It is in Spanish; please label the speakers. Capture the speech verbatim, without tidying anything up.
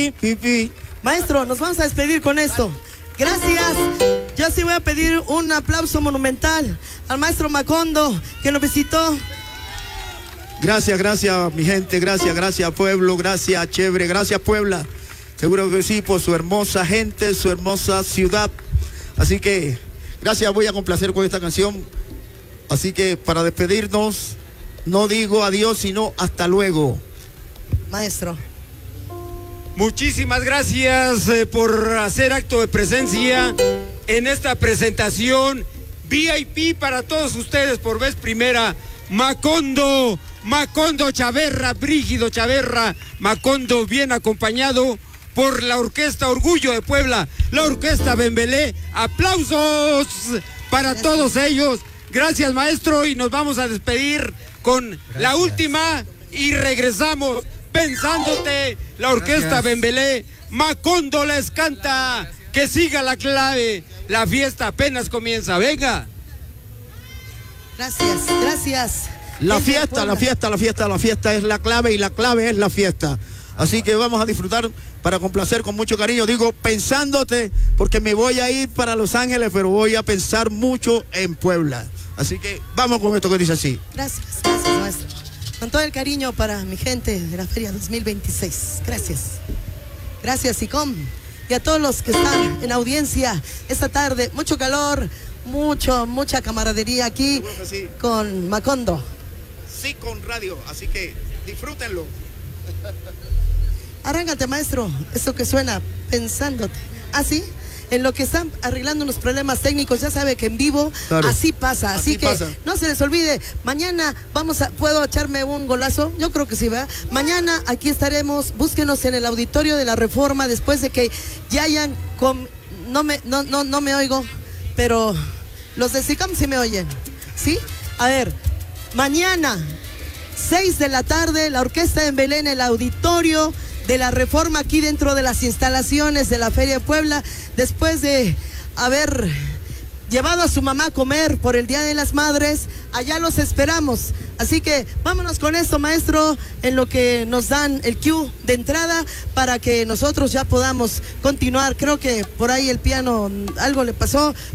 Speaker 1: pi, pi, pi.
Speaker 2: Maestro, nos vamos a despedir con esto. Gracias. Yo sí voy a pedir un aplauso monumental al maestro Macondo que nos visitó.
Speaker 1: Gracias, gracias mi gente, gracias, gracias pueblo, gracias chévere, gracias Puebla. Seguro que sí, por su hermosa gente, su hermosa ciudad. Así que, gracias, voy a complacer con esta canción. Así que, para despedirnos, no digo adiós, sino hasta luego.
Speaker 2: Maestro.
Speaker 3: Muchísimas gracias eh, por hacer acto de presencia en esta presentación V I P para todos ustedes por vez primera. Macondo, Macondo Chaverra, Brígido Chaverra, Macondo bien acompañado por la Orquesta Orgullo de Puebla, la Orquesta Bembelé. Aplausos para gracias. Todos ellos. Gracias, maestro, y nos vamos a despedir con gracias. La última y regresamos. Pensándote, la Orquesta gracias. Bembelé, Macondo les canta, que siga la clave, la fiesta apenas comienza, venga.
Speaker 2: Gracias, gracias.
Speaker 1: La fiesta, la fiesta, la fiesta, la fiesta es la clave y la clave es la fiesta. Así que vamos a disfrutar para complacer con mucho cariño. Digo, pensándote, porque me voy a ir para Los Ángeles, pero voy a pensar mucho en Puebla. Así que vamos con esto que dice así.
Speaker 2: Gracias, gracias, maestro. Con todo el cariño para mi gente de la Feria dos mil veintiséis. Gracias. Gracias, ICOM. Y a todos los que están en audiencia esta tarde. Mucho calor, mucho, mucha camaradería aquí sí. Con Macondo.
Speaker 1: Sí, con radio. Así que disfrútenlo.
Speaker 2: Arráncate, maestro. Esto que suena, pensándote. ¿Así? En lo que están arreglando unos problemas técnicos, ya sabe que en vivo claro. Así pasa, así, así que pasa. No se les olvide, mañana vamos a, ¿puedo echarme un golazo? Yo creo que sí, ¿verdad? Mañana aquí estaremos, búsquenos en el auditorio de la Reforma, después de que ya hayan, com, no, me, no, no, no me oigo, pero los de SICAM sí me oyen, ¿sí? A ver, mañana, seis de la tarde, la Orquesta en Belén, el auditorio de la Reforma, aquí dentro de las instalaciones de la Feria de Puebla, después de haber llevado a su mamá a comer por el Día de las Madres, allá los esperamos. Así que vámonos con esto, maestro, en lo que nos dan el cue de entrada para que nosotros ya podamos continuar. Creo que por ahí el piano algo le pasó.